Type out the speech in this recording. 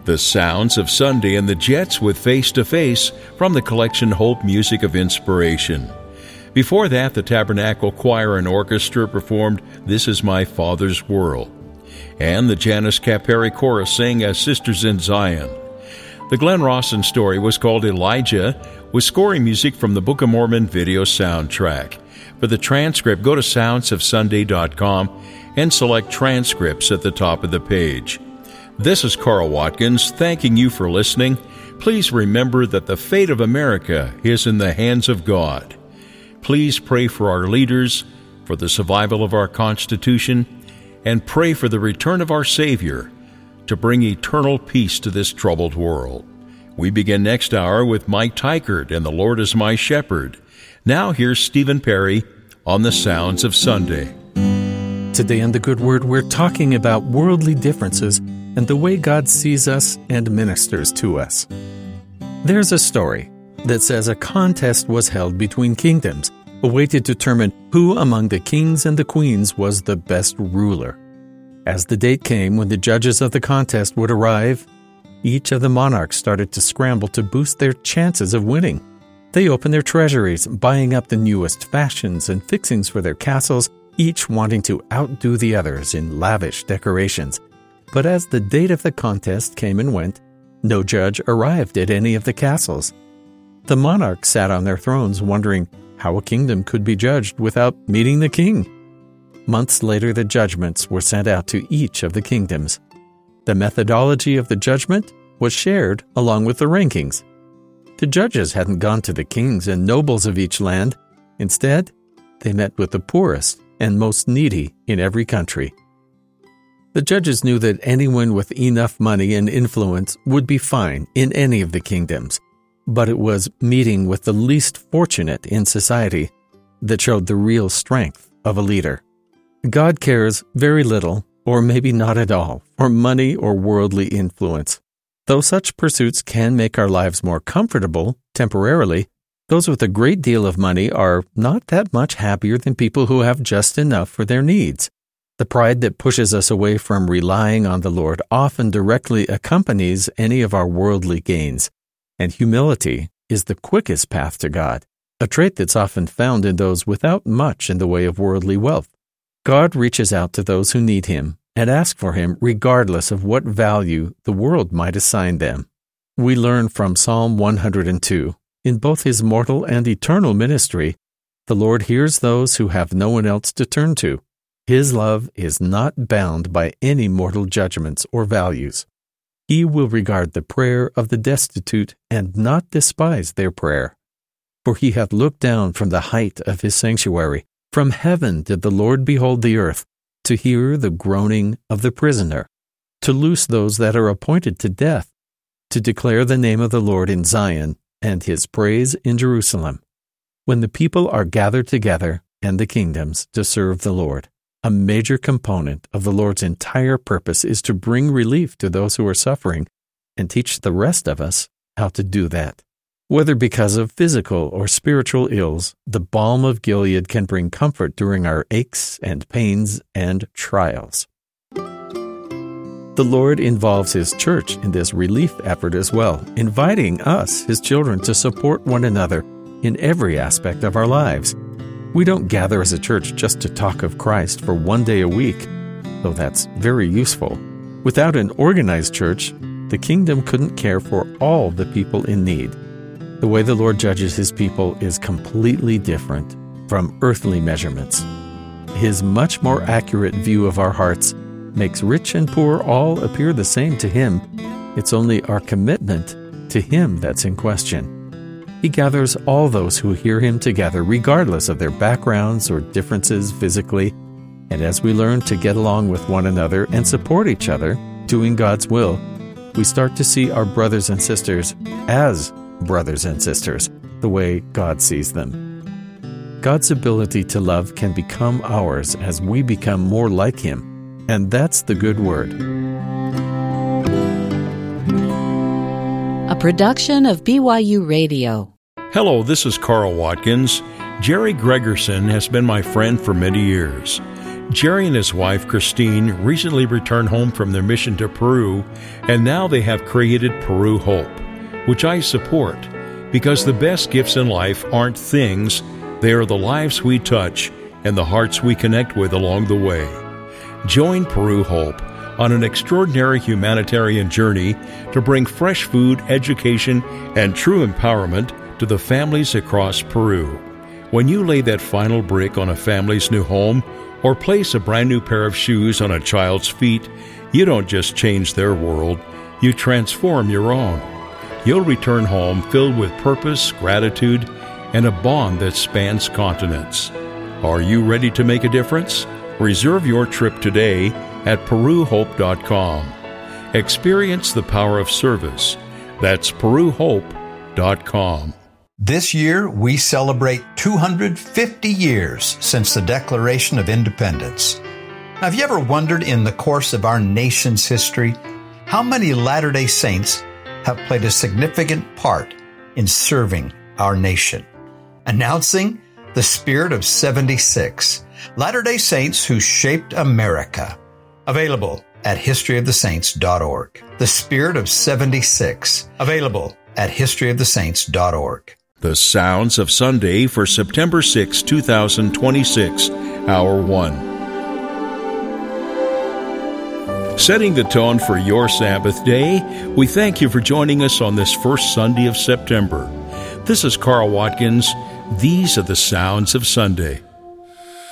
The Sounds of Sunday and the Jets with Face to Face from the collection Hope Music of Inspiration. Before that, the Tabernacle Choir and Orchestra performed This Is My Father's World. And the Janice Caperi Chorus sang as Sisters in Zion. The Glenn Rawson story was called Elijah, with scoring music from the Book of Mormon video soundtrack. For the transcript, go to soundsofsunday.com and select transcripts at the top of the page. This is Carl Watkins, thanking you for listening. Please remember that the fate of America is in the hands of God. Please pray for our leaders, for the survival of our Constitution, and pray for the return of our Savior to bring eternal peace to this troubled world. We begin next hour with Mike Tykert and The Lord is My Shepherd. Now here's Stephen Perry on the Sounds of Sunday. Today on The Good Word, we're talking about worldly differences and the way God sees us and ministers to us. There's a story that says a contest was held between kingdoms, a way to determine who among the kings and the queens was the best ruler. As the date came when the judges of the contest would arrive, each of the monarchs started to scramble to boost their chances of winning. They opened their treasuries, buying up the newest fashions and fixings for their castles, each wanting to outdo the others in lavish decorations. But as the date of the contest came and went, no judge arrived at any of the castles. The monarchs sat on their thrones wondering how a kingdom could be judged without meeting the king. Months later, the judgments were sent out to each of the kingdoms. The methodology of the judgment was shared along with the rankings. The judges hadn't gone to the kings and nobles of each land. Instead, they met with the poorest and most needy in every country. The judges knew that anyone with enough money and influence would be fine in any of the kingdoms. But it was meeting with the least fortunate in society that showed the real strength of a leader. God cares very little, or maybe not at all, for money or worldly influence. Though such pursuits can make our lives more comfortable temporarily, those with a great deal of money are not that much happier than people who have just enough for their needs. The pride that pushes us away from relying on the Lord often directly accompanies any of our worldly gains. And humility is the quickest path to God, a trait that's often found in those without much in the way of worldly wealth. God reaches out to those who need Him and ask for Him regardless of what value the world might assign them. We learn from Psalm 102, in both His mortal and eternal ministry, the Lord hears those who have no one else to turn to. His love is not bound by any mortal judgments or values. He will regard the prayer of the destitute and not despise their prayer. For He hath looked down from the height of His sanctuary. From heaven did the Lord behold the earth, to hear the groaning of the prisoner, to loose those that are appointed to death, to declare the name of the Lord in Zion, and His praise in Jerusalem. When the people are gathered together, and the kingdoms, to serve the Lord. A major component of the Lord's entire purpose is to bring relief to those who are suffering and teach the rest of us how to do that. Whether because of physical or spiritual ills, the balm of Gilead can bring comfort during our aches and pains and trials. The Lord involves His church in this relief effort as well, inviting us, His children, to support one another in every aspect of our lives. We don't gather as a church just to talk of Christ for one day a week, though that's very useful. Without an organized church, the kingdom couldn't care for all the people in need. The way the Lord judges His people is completely different from earthly measurements. His much more accurate view of our hearts makes rich and poor all appear the same to Him. It's only our commitment to Him that's in question. He gathers all those who hear Him together, regardless of their backgrounds or differences physically. And as we learn to get along with one another and support each other, doing God's will, we start to see our brothers and sisters as brothers and sisters, the way God sees them. God's ability to love can become ours as we become more like Him. And that's the good word. A production of BYU Radio. Hello, this is Carl Watkins. Jerry Gregerson has been my friend for many years. Jerry and his wife, Christine, recently returned home from their mission to Peru, and now they have created Peru Hope, which I support, because the best gifts in life aren't things, they are the lives we touch and the hearts we connect with along the way. Join Peru Hope on an extraordinary humanitarian journey to bring fresh food, education, and true empowerment to the families across Peru. When you lay that final brick on a family's new home or place a brand new pair of shoes on a child's feet, you don't just change their world, you transform your own. You'll return home filled with purpose, gratitude, and a bond that spans continents. Are you ready to make a difference? Reserve your trip today at PeruHope.com. Experience the power of service. That's PeruHope.com. This year, we celebrate 250 years since the Declaration of Independence. Now, have you ever wondered in the course of our nation's history how many Latter-day Saints have played a significant part in serving our nation? Announcing the Spirit of 76, Latter-day Saints who shaped America. Available at historyofthesaints.org. The Spirit of 76. Available at historyofthesaints.org. The Sounds of Sunday for September 6, 2026, Hour 1. Setting the tone for your Sabbath day, we thank you for joining us on this first Sunday of September. This is Carl Watkins. These are the Sounds of Sunday.